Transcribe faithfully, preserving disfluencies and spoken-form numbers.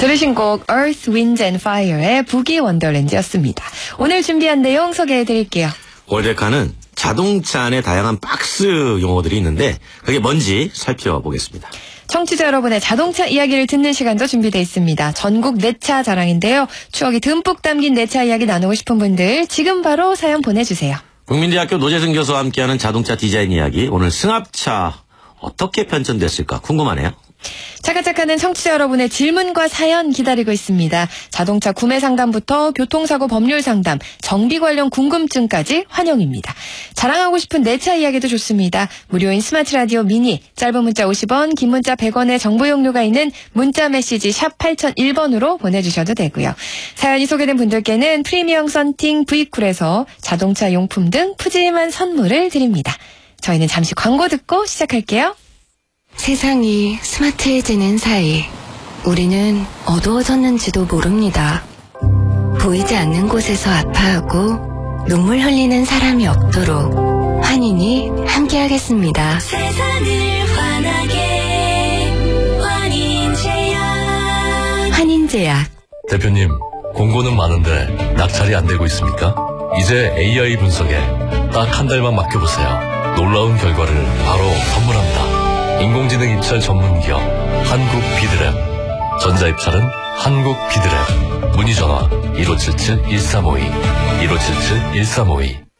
들으신 곡 Earth, Wind and Fire의 부기 원더랜드였습니다. 오늘 준비한 내용 소개해드릴게요. 월데카는 자동차 안에 다양한 박스 용어들이 있는데 그게 뭔지 살펴보겠습니다. 청취자 여러분의 자동차 이야기를 듣는 시간도 준비되어 있습니다. 전국 내차 자랑인데요. 추억이 듬뿍 담긴 내차 이야기 나누고 싶은 분들 지금 바로 사연 보내주세요. 국민대학교 노재승 교수와 함께하는 자동차 디자인 이야기. 오늘 승합차 어떻게 편찬됐을까 궁금하네요. 차가차카는 청취자 여러분의 질문과 사연 기다리고 있습니다. 자동차 구매 상담부터 교통사고 법률 상담, 정비 관련 궁금증까지 환영입니다. 자랑하고 싶은 내 차 이야기도 좋습니다. 무료인 스마트 라디오 미니, 짧은 문자 오십 원, 긴 문자 백 원의 정보 용료가 있는 문자 메시지 샵 팔공공일 번으로 보내주셔도 되고요. 사연이 소개된 분들께는 프리미엄 썬팅 브이쿨에서 자동차 용품 등 푸짐한 선물을 드립니다. 저희는 잠시 광고 듣고 시작할게요. 세상이 스마트해지는 사이 우리는 어두워졌는지도 모릅니다. 보이지 않는 곳에서 아파하고 눈물 흘리는 사람이 없도록 환인이 함께하겠습니다. 세상을 환하게 환인제약. 환인제약. 대표님, 공고는 많은데 낙찰이 안 되고 있습니까? 이제 에이아이 분석에 딱 한 달만 맡겨보세요. 놀라운 결과를 바로 선물합니다. 인공지능 입찰 전문기업 한국 비드랩. 전자입찰은 한국 비드랩. 문의전화 일오칠칠 일삼오이 일오칠칠 일삼오이.